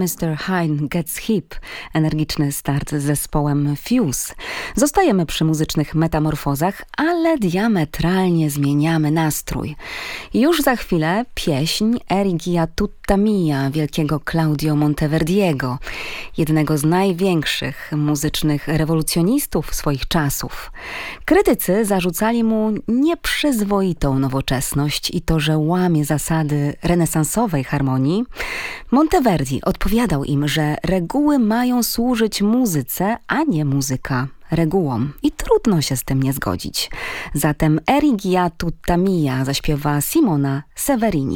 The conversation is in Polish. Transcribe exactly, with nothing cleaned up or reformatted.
mister Hyde Gets Hip, energiczny start z zespołem Fuse. Zostajemy przy muzycznych metamorfozach, ale diametralnie zmieniamy nastrój. Już za chwilę pieśń Erigia Tutta Mia wielkiego Claudio Monteverdiego, jednego z największych muzycznych rewolucjonistów swoich czasów. Krytycy zarzucali mu nieprzyzwoitą nowoczesność i to, że łamie zasady renesansowej harmonii. Monteverdi odpowiadał im, że reguły mają służyć muzyce, a nie muzyka regułom. I trudno się z tym nie zgodzić. Zatem Erigia Tutta Mia zaśpiewa Simona Severini.